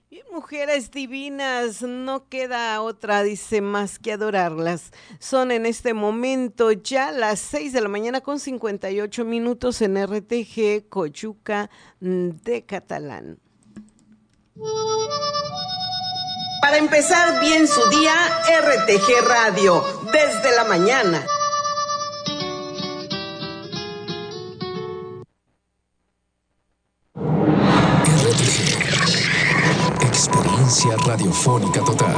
Y mujeres divinas, no queda otra, dice, más que adorarlas. Son en este momento ya las 6 de la mañana con 58 minutos en RTG Coyuca de Catalán. Para empezar bien su día, RTG Radio, desde la mañana. Experiencia radiofónica total.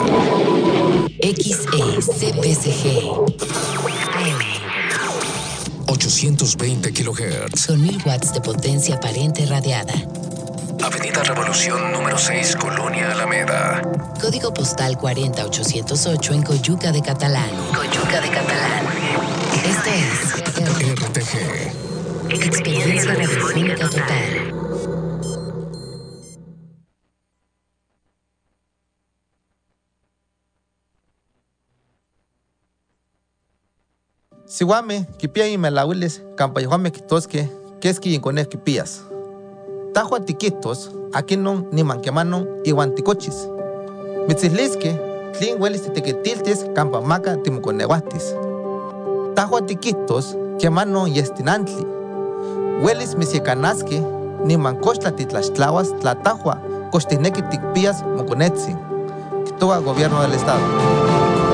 XECPSG AM 820 kHz. con 1000 watts de potencia aparente radiada. Avenida Revolución número 6, Colonia Alameda. Código postal 40808 en Coyuca de Catalán. Coyuca de Catalán. Esto es RTG. Experiencia radiofónica total. Siwame, kipia y melawiles, campayohame kitosque, keski y cones kipías. Tajo atiquitos, aquí no ni manquemanon y guanticochis. Mitzislisque, tlin huelis tequetiltes, campamaca timuconeguatis. Tajo atiquitos, quemano y estinantli. Huelis misiecanasque, ni mancochla titlaxtlahuas, tlatajua, costinequi ticpías moconetzin. Kitoa Gobierno del Estado.